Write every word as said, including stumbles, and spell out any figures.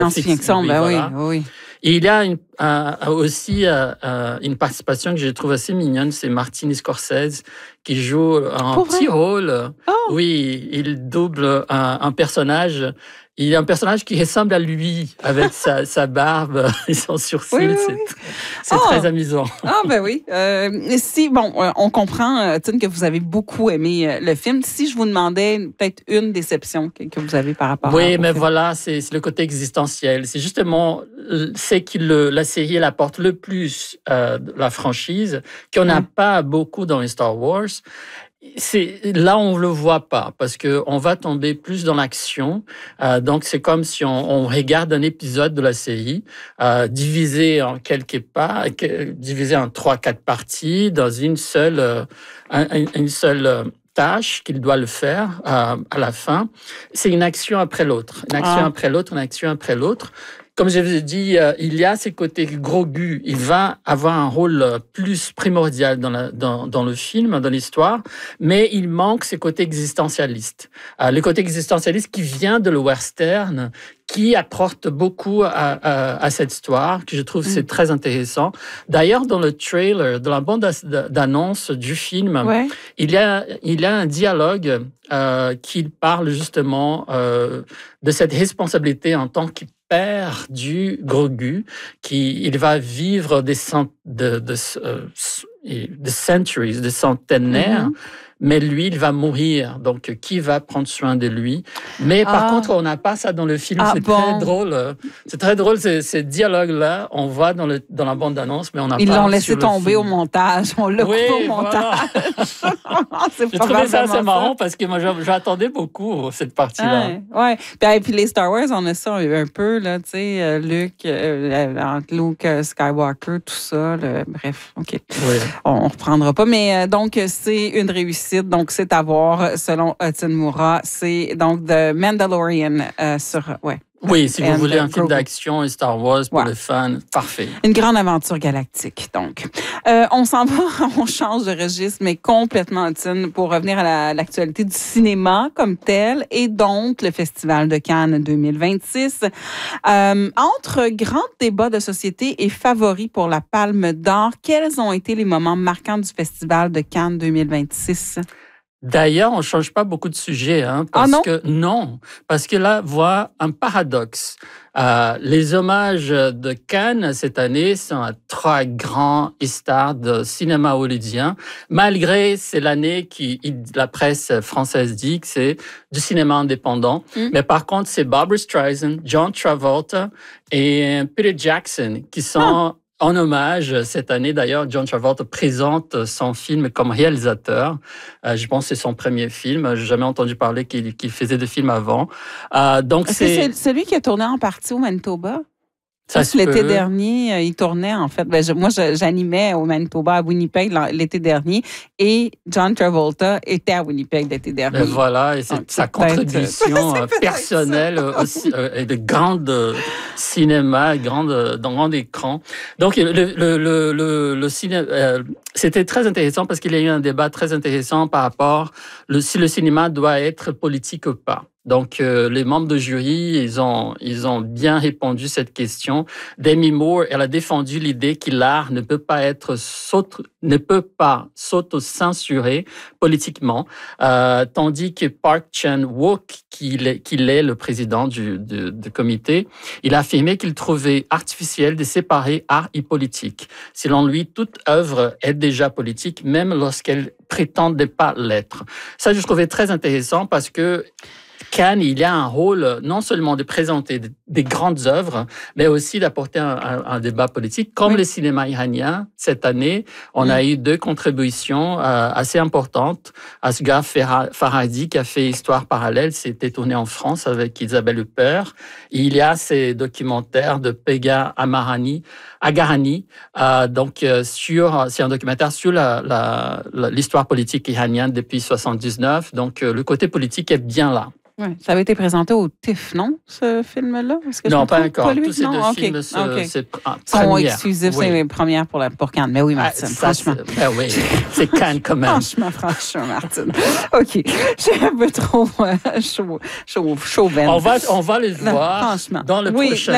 Science-fiction, ben oui, voilà. oui. Et il y a une, euh, aussi euh, euh, une participation que je trouve assez mignonne, c'est Martin Scorsese qui joue un Pour petit vrai? rôle. Oh. Oui, il double un, un personnage. Il y a un personnage qui ressemble à lui avec sa, sa barbe et son sourcil. Oui, oui, c'est oui. c'est oh. très amusant. Ah ben oui. Euh, si bon, on comprend, Tine, que vous avez beaucoup aimé le film. Si je vous demandais peut-être une déception que, que vous avez par rapport oui, à. Oui, mais film. voilà, c'est, c'est le côté existentiel. C'est justement c'est que le, la série elle apporte le plus euh, la franchise qu'on n'a hum. pas beaucoup dans les Star Wars. C'est, là, on ne le voit pas parce qu'on va tomber plus dans l'action. Euh, donc, c'est comme si on, on regarde un épisode de la série euh, divisé en quelques pas, divisé en trois, quatre parties dans une seule, euh, une, une seule euh, tâche qu'il doit le faire euh, à la fin. C'est une action après l'autre, une action ah. après l'autre, une action après l'autre. Comme je vous ai dit, euh, il y a ces côtés Grogu. Il va avoir un rôle plus primordial dans, la, dans, dans le film, dans l'histoire, mais il manque ces côtés existentialistes. Euh, le côté existentialiste qui vient de le western, qui apporte beaucoup à, à, à cette histoire, que je trouve c'est très intéressant. D'ailleurs, dans le trailer, dans la bande d'annonce du film, ouais. il, y a, il y a un dialogue euh, qui parle justement euh, de cette responsabilité en tant que père du Grogu, qui il va vivre des cent, de, de, de, de centuries, des centenaires, mm-hmm. mais lui, il va mourir. Donc, qui va prendre soin de lui? Mais par ah. contre, on n'a pas ça dans le film. Ah, c'est bon. très drôle. C'est très drôle, ces, ces dialogues-là. On voit dans, le, dans la bande-annonce, mais on n'a pas... Ils l'ont laissé tomber au montage. On l'a oui, coupé au montage. Voilà. J'ai trouvé ça assez marrant parce que moi, j'attendais beaucoup cette partie-là. Oui, ouais. puis, puis les Star Wars, on a ça un peu, là, tu sais, Luke, euh, Luke Skywalker, tout ça. Là, bref, OK. Oui. On ne reprendra pas. Mais donc, c'est une réussite. Donc, c'est à voir, selon Hudson Moura. C'est donc The Mandalorian euh, sur... Ouais. Oui, si vous voulez un film d'action et Star Wars pour ouais. les fans, parfait. Une grande aventure galactique, donc. Euh, on s'en va, on change de registre, mais complètement, Hudson, pour revenir à la, l'actualité du cinéma comme tel, et donc le Festival de Cannes deux mille vingt-six. Euh, entre grands débats de société et favoris pour la Palme d'Or, quels ont été les moments marquants du Festival de Cannes deux mille vingt-six? D'ailleurs, on ne change pas beaucoup de sujets. Hein, parce ah non? que non, parce que là, voilà un paradoxe. Euh, les hommages de Cannes cette année sont à trois grands stars de cinéma hollywoodien, malgré c'est l'année qui la presse française dit que c'est du cinéma indépendant. Mm. Mais par contre, c'est Barbra Streisand, John Travolta et Peter Jackson qui sont... Ah. En hommage, cette année, d'ailleurs, John Travolta présente son film comme réalisateur. Euh, je pense que c'est son premier film. Je n'ai jamais entendu parler qu'il, qu'il faisait des films avant. Euh, donc Est-ce c'est... que c'est celui qui a tourné en partie au Manitoba? Ça se l'été peut. dernier, il tournait, en fait. Ben, je, moi, je, j'animais au Manitoba, à Winnipeg, l'été dernier, et John Travolta était à Winnipeg l'été dernier. Ben voilà, et c'est Donc, sa contribution personnelle aussi, et de grande cinéma, grande, dans grand écran. Donc, le, le, le, le, le cinéma, euh, c'était très intéressant parce qu'il y a eu un débat très intéressant par rapport le, si le cinéma doit être politique ou pas. Donc, euh, les membres de jury, ils ont, ils ont bien répondu à cette question. Demi Moore, elle a défendu l'idée que l'art ne peut pas être saute, ne peut pas s'auto-censurer politiquement, euh, tandis que Park Chan-wook, qui est, qui est le président du, du, du comité, il a affirmé qu'il trouvait artificiel de séparer art et politique. Selon lui, toute œuvre est déjà politique, même lorsqu'elle prétend ne pas l'être. Ça, je trouvais très intéressant parce que Cannes, il y a un rôle non seulement de présenter des grandes œuvres, mais aussi d'apporter un, un, un débat politique. Comme oui. le cinéma iranien, cette année, on oui. a eu deux contributions euh, assez importantes. Asghar Farhadi, qui a fait Histoire parallèle, c'était tourné en France avec Isabelle Huppert. Il y a ces documentaires de Pegah Amarani, Agharani, euh, donc euh, sur, c'est un documentaire sur la, la, la, l'histoire politique iranienne depuis soixante-dix-neuf. Donc, euh, le côté politique est bien là. Ouais. Ça avait été présenté au T I F F, non, ce film-là? Est-ce que non, pas encore. Pas lui? Tous ces non? deux okay. films, c'est, okay. c'est ah, sont exclusifs, oui. c'est les premières pour, la, pour Cannes. Mais oui, Martine, ah, ça, franchement. C'est, ben oui, c'est Cannes quand même. franchement, franchement, Martine. OK. J'ai un peu trop euh, chaud, chaud, chaud ben. On va, on va les voir non, franchement. dans le oui, prochain